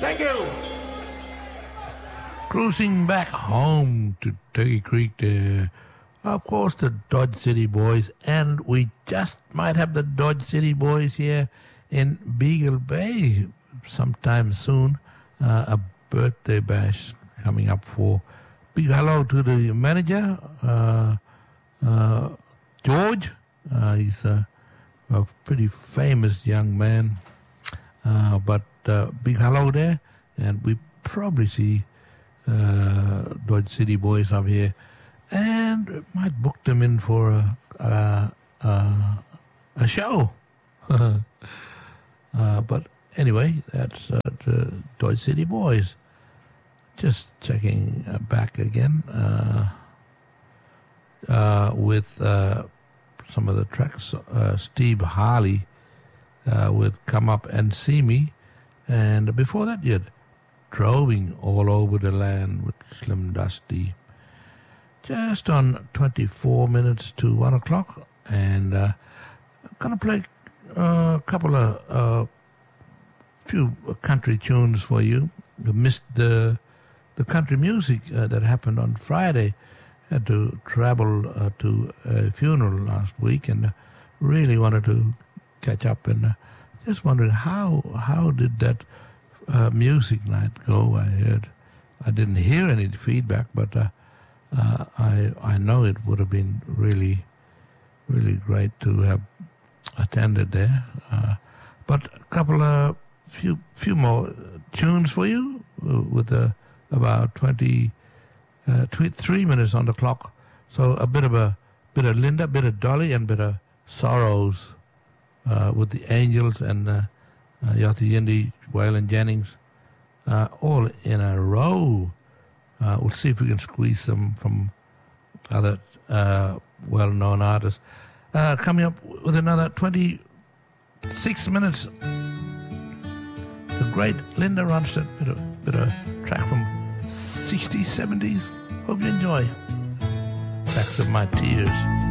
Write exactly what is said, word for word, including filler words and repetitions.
Thank you. Cruising back home to Turkey Creek there. Of course, the Dodge City Boys, and we just might have the Dodge City Boys here in Beagle Bay sometime soon. Uh, a birthday bash coming up for. Big hello to the manager, uh, uh, George. Uh, he's a, a pretty famous young man, uh, but uh, big hello there, and we probably see uh, Dodge City Boys up here, and might book them in for a a, a, a show. uh, but anyway, that's uh, the Dodge City Boys. Just checking uh, back again uh, uh, with uh, some of the tracks. Uh, Steve Harley uh, with Come Up and See Me. And before that, you had Droving All Over the Land with Slim Dusty. Just on twenty-four minutes to one o'clock. And uh, I'm going to play uh, a couple of uh, few country tunes for you. You missed the... The country music uh, that happened on Friday. Had to travel uh, to a funeral last week and uh, really wanted to catch up, and uh, just wondering how how did that uh, music night go? I heard I didn't hear any feedback, but uh, uh, I I know it would have been really really great to have attended there. Uh, but a couple of few few more tunes for you uh, with the. About twenty, uh, three minutes on the clock. So a bit of a bit of Linda, bit of Dolly, and bit of Sorrows uh, with the Angels and uh, uh, Yachty Yindi, Waylon Jennings, uh, all in a row. Uh, we'll see if we can squeeze some from other uh, well-known artists. Uh, coming up with another twenty-six minutes. The great Linda Ronstadt, bit of, bit of track from sixties, seventies. Hope you enjoy. Tracks of My Tears.